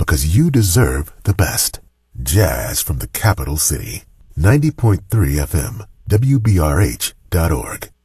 because you deserve the best. Jazz from the capital city. 90.3 FM, WBRH.org.